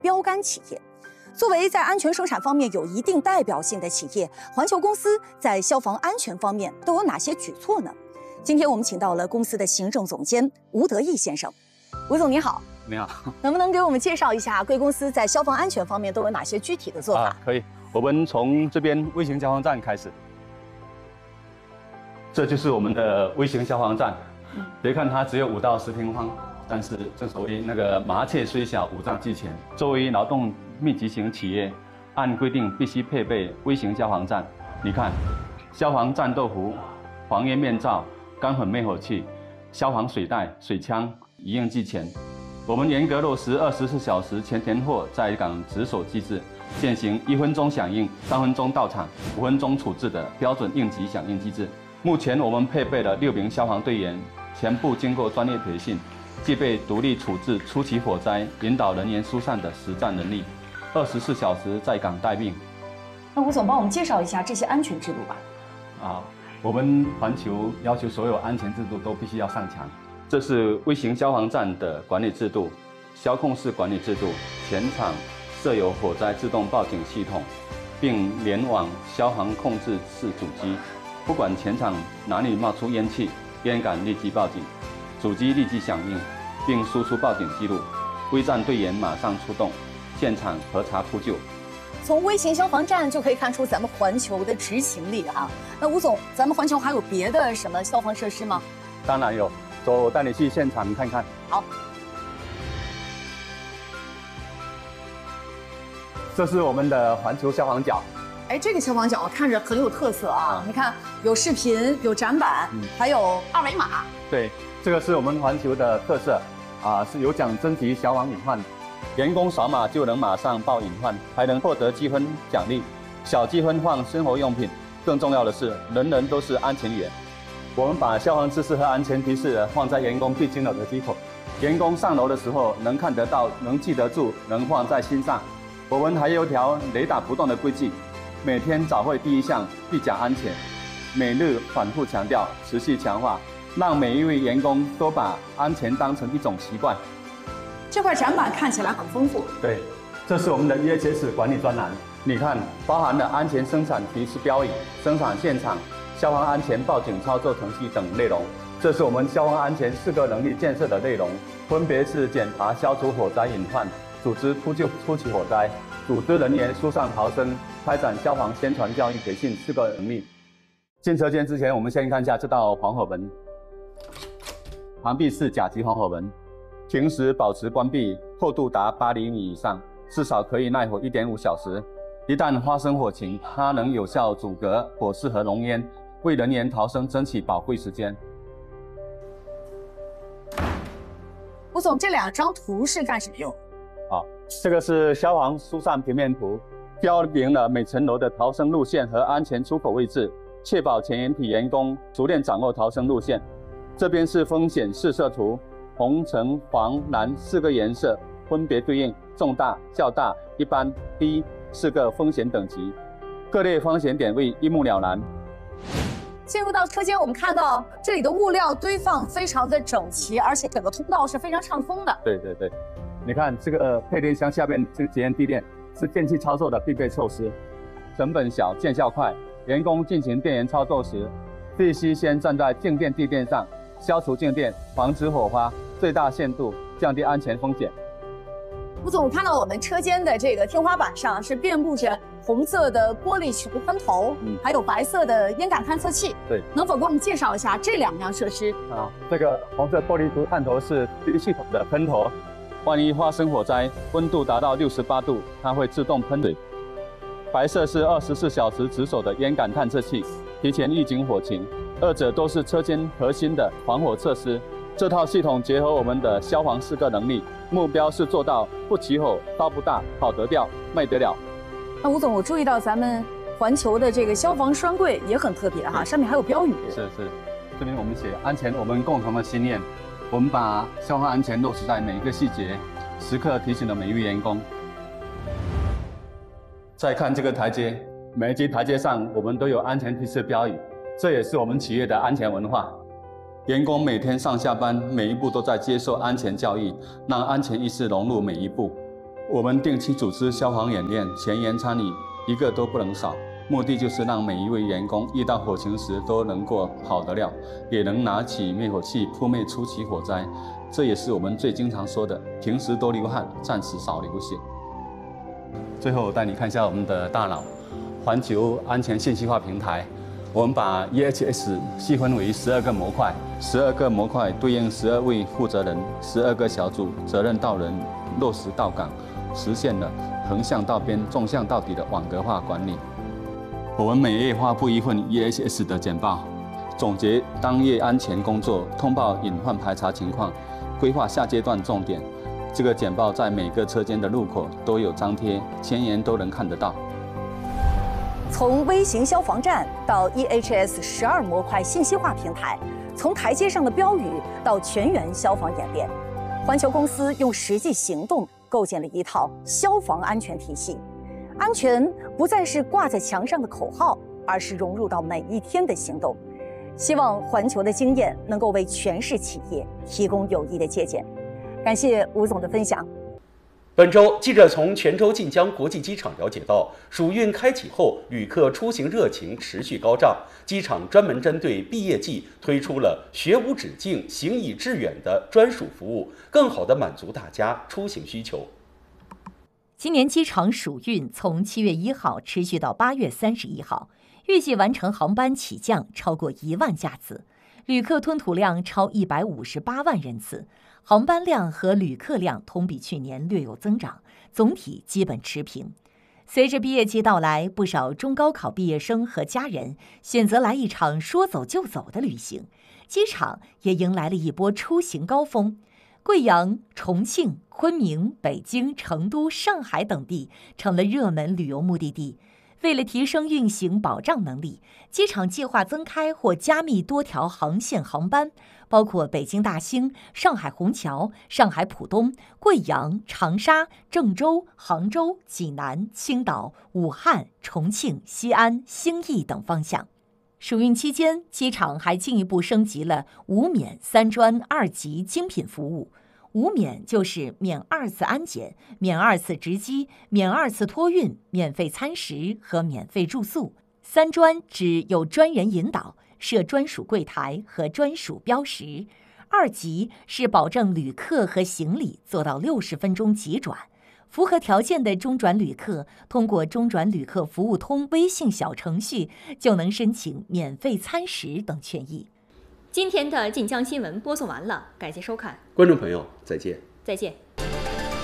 标杆企业。作为在安全生产方面有一定代表性的企业，环球公司在消防安全方面都有哪些举措呢？今天我们请到了公司的行政总监吴德义先生。吴总您好。 你好， 能不能给我们介绍一下贵公司在消防安全方面都有哪些具体的做法？ 可以，我们从这边微型消防站开始。这就是我们的微型消防站，别看它只有5到10平方，但是正所谓那个麻雀虽小，五脏俱全。作为劳动密集型企业，按规定必须配备微型消防站。你看，消防战斗服、防烟面罩、干粉灭火器、消防水袋、水枪一应俱全。我们严格落实24小时全填货在岗值守机制，现行1分钟响应、3分钟到场、5分钟处置的标准应急响应机制。目前我们配备了6名消防队员，全部经过专业培训，具备独立处置初期火灾、引导人员疏散的实战能力，24小时在岗待命。 那吴总帮我们介绍一下这些安全制度吧。 我们环球要求所有安全制度都必须要上墙。这是微型消防站的管理制度，消控室管理制度，全场设有火灾自动报警系统，并联网消防控制室主机。不管全场哪里冒出烟气、烟感，立即报警，主机立即响应，并输出报警记录。微站队员马上出动，现场核查扑救。 从微型消防站就可以看出咱们环球的执行力啊。那吴总，咱们环球还有别的什么消防设施吗？ 当然有，走，我带你去现场看看。 好。 这是我们的环球消防角。 这个消防角看着很有特色啊！你看，有视频，有展板，还有2维码。 对，这个是我们环球的特色是有奖征集消防隐患，员工扫码就能马上报隐患，还能获得积分奖励，小积分换生活用品。更重要的是，人人都是安全员。我们把消防知识和安全提示放在员工必经的楼梯口，员工上楼的时候能看得到，能记得住，能放在心上。我们还有条雷打不动的规矩。每天早会第1项必讲安全，每日反复强调，持续强化，让每一位员工都把安全当成一种习惯。 这块展板看起来很丰富。 对，这是我们的 EHS 管理专栏。你看，包含了安全生产提示标语、生产现场、消防安全报警操作程序等内容。这是我们消防安全4个能力建设的内容，分别是检查消除火灾隐患、组织扑救初期火灾、组织人员疏散逃生、开展消防宣传教育培训4个能力。进车间之前，我们先看一下这道防火门，旁壁是甲级防火门，平时保持关闭，厚度达8厘米以上，至少可以耐火1.5小时。一旦发生火情，它能有效阻隔火势和浓烟，为人员逃生争取宝贵时间。 吴总，这2张图是干什么用？ 这个是消防疏散平面图，标明了每层楼的逃生路线和安全出口位置，确保全员体员工熟练掌握逃生路线。这边是风险试射图，红、橙、黄、蓝4个颜色分别对应重大、较大、一般、低4个风险等级，各类风险点位一目了然。 进入到车间，我们看到这里的物料堆放非常的整齐，而且整个通道是非常畅通的。 对，你看这个配电箱下面这个节能地垫是电气操作的必备措施，成本小，见效快。员工进行电源操作时，必须先站在静电地垫上，消除静电，防止火花，最大限度降低安全风险。 吴总，我看到我们车间的这个天花板上是遍布着红色的玻璃球喷头，还有白色的烟感探测器。对，能否给我们介绍一下这2样设施？ 这个红色玻璃球探头是第一系统的喷头。万一发生火灾，温度达到68度，它会自动喷水。白色是24小时值守的烟感探测器，提前预警火情。2者都是车间核心的防火设施。这套系统结合我们的消防4个能力，目标是做到不起火、烧不大、跑得掉、卖得了。 那吴总，我注意到咱们环球的这个消防栓柜也很特别哈，上面还有标语。 是，这边我们写安全，我们共同的信念。我们把消防安全落实在每一个细节，时刻提醒了每一位员工。再看这个台阶，每一级台阶上我们都有安全提示标语，这也是我们企业的安全文化。员工每天上下班每一步都在接受安全教育，让安全意识融入每一步。 我们定期组织消防演练，全员参与，一个都不能少。目的就是让每一位员工遇到火情时都能够跑得了，也能拿起灭火器扑灭初期火灾。这也是我们最经常说的，平时多流汗，战时少流血。最后带你看一下我们的大脑——环球安全信息化平台。我们把 EHS 细分为12个模块，12个模块对应12位负责人，12个小组，责任到人，落实到岗，实现了横向到边、纵向到底的网格化管理。我们每月发布一份 EHS 的简报，总结当月安全工作，通报隐患排查情况，规划下阶段重点。这个简报在每个车间的入口都有张贴，全员都能看得到。 从微型消防站到 EHS 12模块信息化平台，从台阶上的标语到全员消防演练，环球公司用实际行动构建了一套消防安全体系。安全不再是挂在墙上的口号，而是融入到每一天的行动。希望环球的经验能够为全市企业提供有益的借鉴。感谢吴总的分享。 本周，记者从泉州晋江国际机场了解到，暑运开启后，旅客出行热情持续高涨。机场专门针对毕业季推出了“学无止境，行以致远”的专属服务，更好地满足大家出行需求。 今年机场暑运从7月1号持续到8月31号，预计完成航班起降超过1万架次，旅客吞吐量超158万人次。航班量和旅客量同比去年略有增长，总体基本持平。随着毕业季到来，不少中高考毕业生和家人选择来一场说走就走的旅行，机场也迎来了一波出行高峰。贵阳、重庆、昆明、北京、成都、上海等地成了热门旅游目的地。为了提升运行保障能力，机场计划增开或加密多条航线航班，包括北京大兴、上海虹桥、上海浦东、贵阳、长沙、郑州、杭州、济南、青岛、武汉、重庆、西安、兴义等方向。暑运期间，机场还进一步升级了无免3专2级精品服务。无免就是免2次安检、免2次值机、免2次托运、免费餐食和免费住宿。3专指有专人引导，设专属柜台和专属标识。2级是保证旅客和行李做到60分钟急转。符合条件的中转旅客，通过中转旅客服务通微信小程序就能申请免费餐食等权益。 今天的晋江新闻播送完了，感谢收看， 观众朋友，再见。 再见。